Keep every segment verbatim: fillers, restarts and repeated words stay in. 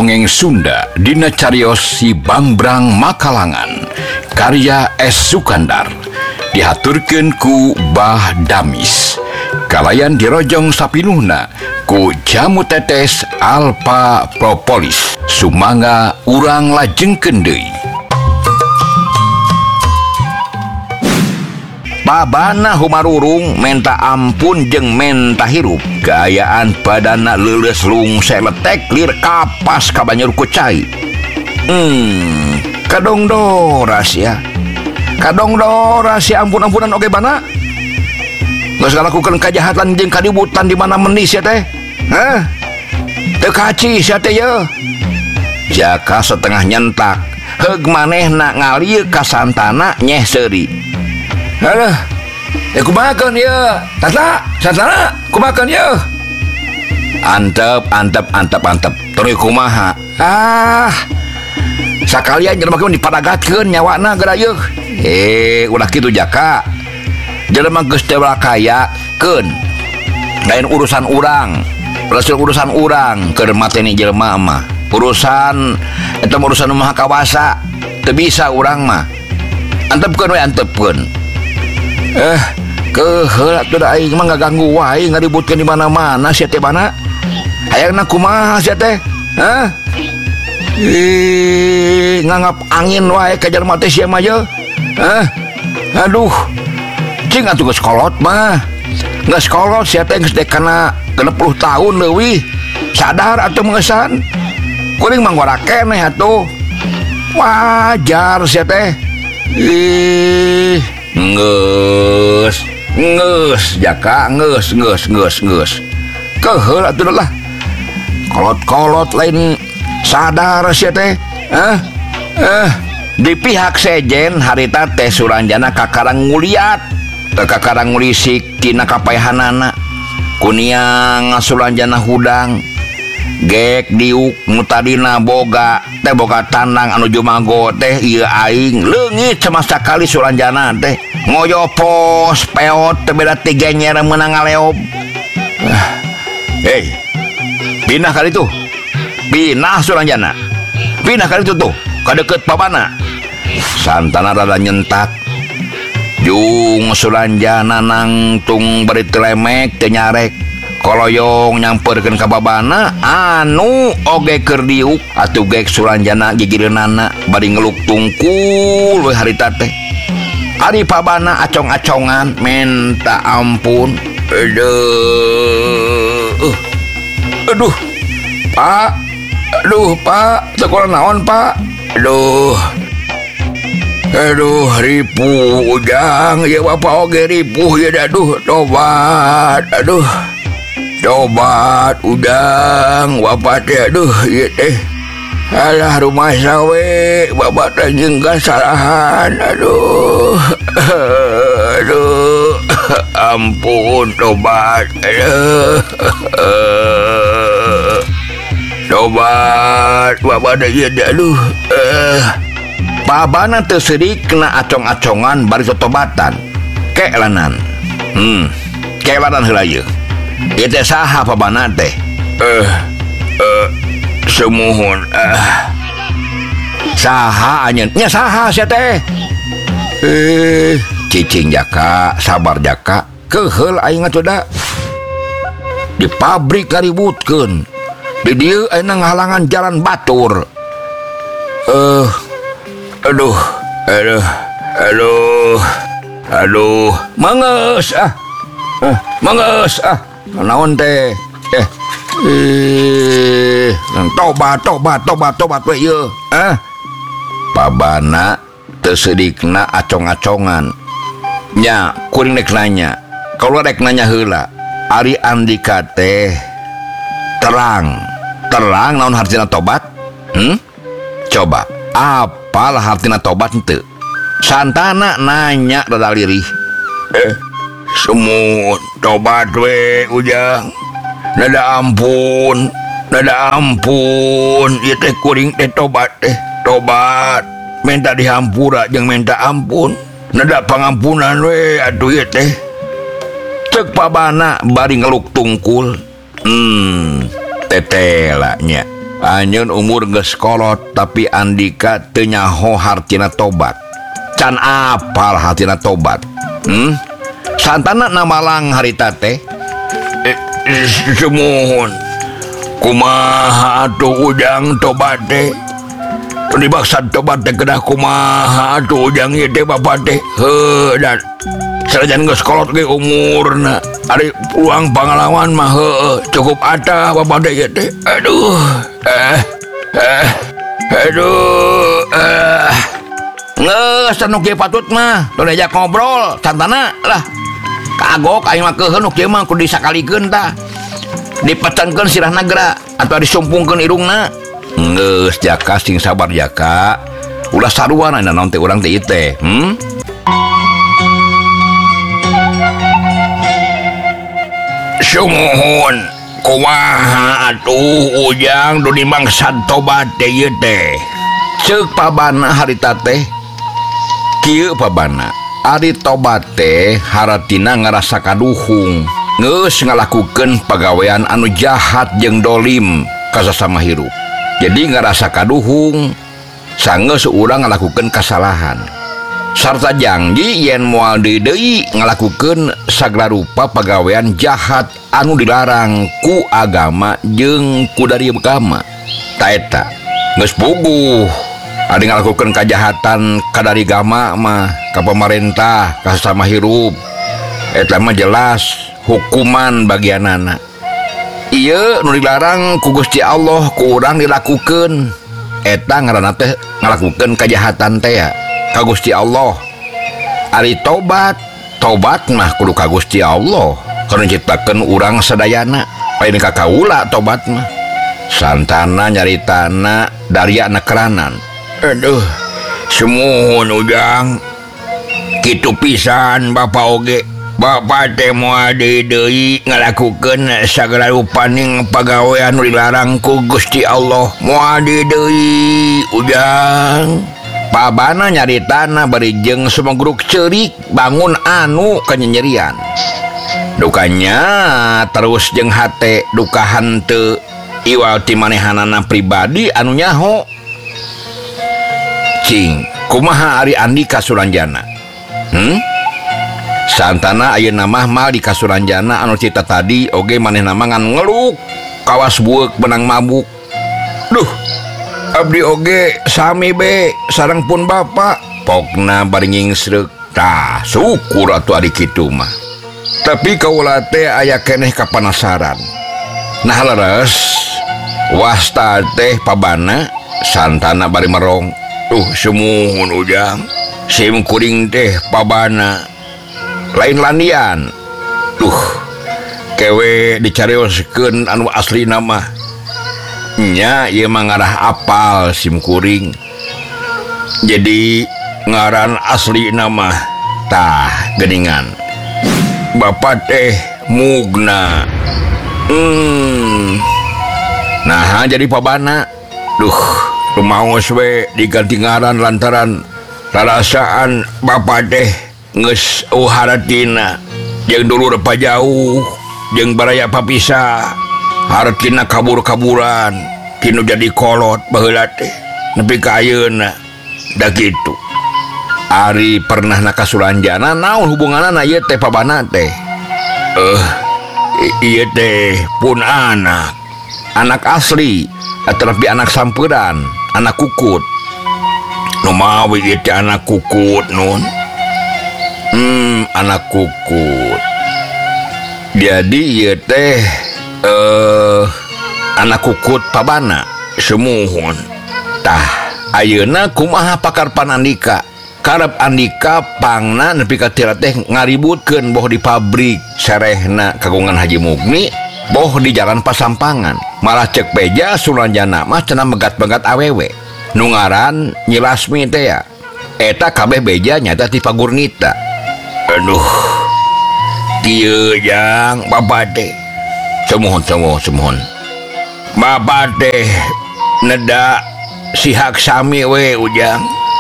dongeng Sunda dina cariyos Si Bangbrang Makalangan karya S. Sukandar dihaturkeun ku Bah Damis kalayan dirojong sapinuhna ku Jamu Tetes Alpha Propolis sumangga urang lajengkeun deui. Babana humarurung menta ampun jeung menta hirup gayaan badana leuleus lung seletek lir kapas ka banjur ku cai. Hmm, kadong doras ya. Kadong doras ya ampun-ampunan oge bana. Geus ngalakukeun kajahatan jeung kadibutan di mana menis ya teh. Hah? Teu kaci sia teh ye. Jaka setengah nyentak, heug manehna ngalieu ka santana nyeh seuri. Aduh, ya kumakan ya, tata, santana, kumakan ya. Antep, antep, antep, antep, terus kumaha. Ah, sakalian jelema geus dipadagatkeun nyawana gerayeuh. Eh, ulah kitu jaka. Jelema geus teu kayakeun. Lain urusan urang, rasul urusan urang keur mateni jelema mah. Urusan eta urusan maha kawasa, teu bisa urang mah. Antepkeun we antepkeun. Eh, keheul atuh da aing mah ngaganggu wae ngaributkeun di mana-mana sia teh bana. Hayangna kumaha sia teh? Hah? Ih, ngangap angin wae ka jelema teh sia mah ye. Hah? Aduh. Cing atuh geus kolot mah. Geus kolot sia teh geus dekana genep puluh tahun leuwih. Sadar atuh mengesan. Kuring mah ngora keneh atuh. Wajar sia teh. Ih, ngeus ngeus jaka ngeus ngeus ngeus ngeus keheul atuh lah kolot-kolot lain sadar sia teh. Hah? Eh di pihak sejen harita teh Suranjana kakarang nguliat teu kakarang ngulisik tina kapaehanana kuniang Suranjana hudang gek diuk mutadina boga teh boga tandang anu jumago teh ieu aing leungit sama sakali Suranjana teh ngoyopos peot teu beda tiga nyer meunang ngaleob. Hei, pindah kali tuh, pindah Suranjana, pindah kali tuh tuh, ka deukeut babana. Santana rada nyentak, jung Suranjana nangtung bari teu lemek teu nyarek. Koloyong nyamperkeun ka babana anu oge keur diuk atuh gek Suranjana gigireunana bari ngeluk tungkul we harita teh. Ari babana acong-acongan minta ampun. Aduh. Aduh. Pak. Aduh, Pak. Sekolah naon, Pak? Aduh. Aduh, ripuh ujang ya bapak oge ripuh ya aduh tobat. Aduh. Tobat udang bapak teh aduh ieu teh alah rumah sawe bapak teh jeung kasalahan aduh aduh ampun tobat aduh tobat bapak teh ieu aduh eh babana teu seurik kena acong-acongan bari totobatan kelanan hmm kelanan heula ieu. Ieu teh saha babana teh? Eh, eh, semuhun. Eh, saha anjeun? Nya saha sia teh? Eh, cicing jaka, sabar jaka. Keheul aing atuh da. Di pabrik ngaributkeun. Di dieu ayeuna ngahalangan jalan batur. Eh, aduh, aduh, aduh, aduh, mangeus ah. Eh, mangeus ah. Naon teh eh eh tobat tobat tobat tobat we ieu eh babana teu sedikna acong-acongan nya kuring rek nanya kalau rek nanya heula ari Andika teh terang terang naon hartina tobat hmm coba apalah hartina tobat henteu santana nanya rada lirih eh semut tobat we ujang nada ampun nada ampun ieu teh kuring teh tobat teh tobat minta dihampura jeung minta ampun nada pangampunan we atuh ieu teh ceuk babana bari ngeluk tungkul hmm tetelanya Anyun umur geus kolot tapi Andika teu nyaho hartina tobat. Can apal hartina tobat. Hmm? Santana namalang harita teh. Eh, semuhun. Kumaha atuh Ujang tobat teh? Dibaksa tobat teh kedah kumaha atuh Ujang ieu teh Bapak teh. Heuh dan sanajan geus kolot ge umurna. Ari pulang pengalaman mah heuh cukup atah Bapak teh ieu teh. Aduh. Eh. Eh. Aduh. Eh. Ngeus anu kieu patut mah teu diajak ngobrol santana lah. Kagok aing mah keuheun nu kieu mah kudu disakalikeun tah. Dipecankeun sirah nagara atau disumpungkeun irungna. Geus Jaka sing sabar Jaka. Ulah sarua na naon teh urang teh ieu teh. Hmm? Sumuhun. Kumaha atuh Ujang du dimangsad tobat teh ieu teh. Ceuk pabana harita teh. Kieu pabana. Ari tobat teh haratina ngarasa kaduhung. Geus ngalakukeun pagawean anu jahat jeung dolim ka sasama hirup. Jadi ngarasa kaduhung sangeus urang ngalakukeun kasalahan. Sarta janji yen moal deui ngalakukeun sagala rupa pagawean jahat anu dilarang ku agama jeung ku dari agama. Ta eta geus puguh ari ngalakukeun kajahatan ka dari agama mah ka pamarentah ka sasama hirup. Eta mah jelas hukuman bagianana. Ieu nu dilarang ku Gusti Allah ku urang dilakukeun. Eta ngaranna teh ngalakukeun kajahatan teh ya ka Gusti Allah. Ari tobat, tobat mah kudu ka Gusti Allah. Karena ciptakeun urang sadayana. Lain ka kaula tobat mah. Santana nyaritana dari anak keranan. Aduh, semuhun Ujang. Kitu pisan Bapak oge. Bapak teh moal deui ngalakukeun sagala rupaning pagawean nu dilarang ku Gusti Allah. Moal deui Ujang. Pabana nyaritana bari jeung sumagruk ceurik bangun anu kanyenyerian. Dukanya terus jeung hate duka henteu iwal ti manehanana pribadi anu nyaho. Cing, kumaha ari Andika Suranjana? Hmm? Santana ayeuna mah mal di Kasuranjana anu cita tadi oge manehna mah ngan ngeluk kawas bueuk benang mabuk. Duh, abdi oge sami be sareng pun bapak pokna bari ngingsreuk. Tah syukur atuh ari kitu mah. Tapi kaula teh aya keneh kapanasaran. Nah leres wasta teh pabana santana bari merong. Duh semuhun Ujang. Sim kuring teh pabana lain landian. Duh kewe dicarioskeun anu asli nama nya ieu mah ngarah apal sim kuring. Jadi ngaran asli nama tah geuningan bapak teh Mugna. Hmm. Nah jadi pabana. Duh rumaos we diganti ngaran lantaran rarasaan bapak teh geus uharatina jeung dulur pajauh jeung baraya papisah hartina kabur-kaburan tinu jadi kolot baheula teh nepi ka ayeuna da kitu. Ari pernah na Kasuranjana naon hubunganna ieu teh pabana teh? Eh ieu teh pun anak anak asli tetapi anak sampeuran anak kukut. Nu mawi ieu teh anak kukut nun. Hmm, anak kukut. Jadi ieu teh eh anak kukut pabana semuhun. Tah ayeuna kumaha pakarpan Andika? Karep Andika pangna nepi ka tira teh ngaributkeun boh di pabrik sarehna kagungan Haji Mugni, boh di jalan Pasampangan. Malah cek beja Suranjana mah cenah megat-megat awewe. Nu ngaran Nyi Lasmi teh ya. Eta kabeh beja nyata ti Pagurnita. Aduh, kieu Jang, bapak teh. Semuhun, semuhun, semuhun. Bapak teh neda sihak sami we Ujang.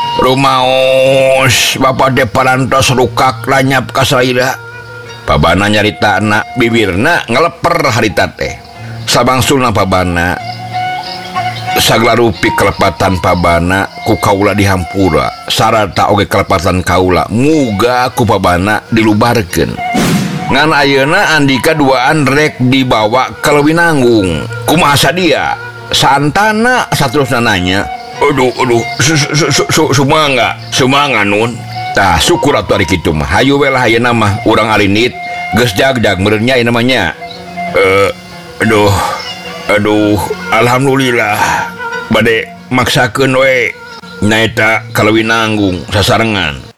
Rumaos bapak teh parantos rukak lanyap ka saira. Pabana nyarita anak bibirna ngeleper harita teh. Sabangsulna pabana sagala rupi kelepatan pabana ku kaula dihampura sarata oge kelepatan kaula muga ku pabana dilubarkeun. Ngan ayeuna Andika duaan rek dibawa ke Lewinanggung. Kumaha sadia? Santana saterusna nanya. Aduh, aduh, sumangga, sumangga nun. Tah syukur atuh ari kitu mah. Hayu we lah ayeuna mah urang alinit geus jag-jag meureun nya ieu namanya. Eh, aduh, aduh, alhamdulillah. Bade maksakeun we nyaeta ka Lewinanggung sasarengan.